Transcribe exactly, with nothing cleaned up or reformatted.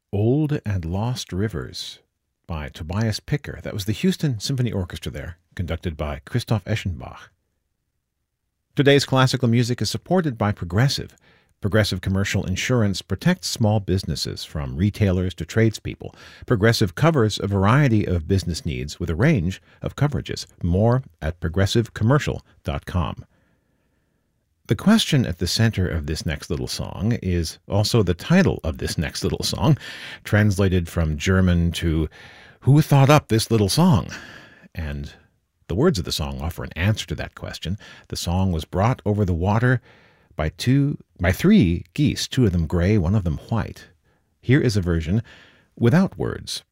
Old and Lost Rivers by Tobias Picker. That was the Houston Symphony Orchestra there, conducted by Christoph Eschenbach. Today's classical music is supported by Progressive. Progressive Commercial Insurance protects small businesses from retailers to tradespeople. Progressive covers a variety of business needs with a range of coverages. More at progressive commercial dot com. The question at the center of this next little song is also the title of this next little song, translated from German to "Who thought up this little song?" And the words of the song offer an answer to that question. The song was brought over the water by two, by three geese, two of them gray, one of them white. Here is a version without words.